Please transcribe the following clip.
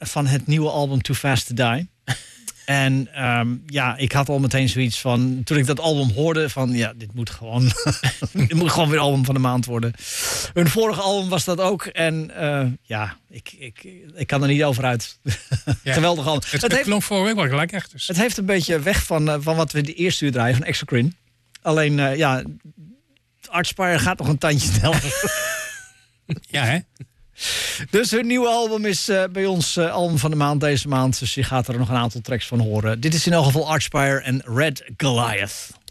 van het nieuwe album Too Fast to Die. En ik had al meteen zoiets van... Toen ik dat album hoorde van... Ja, dit moet gewoon... dit moet gewoon weer album van de maand worden. Hun vorige album was dat ook. En ik kan er niet over uit. Geweldig album. Het klonk vorige week wel gelijk echt. Dus. Het heeft een beetje weg van wat we de eerste uur draaien van Exocrine. Alleen, Archspire gaat nog een tandje sneller. Ja, hè? Dus hun nieuwe album is bij ons album van de maand deze maand. Dus je gaat er nog een aantal tracks van horen. Dit is in elk geval Archspire en Red Goliath.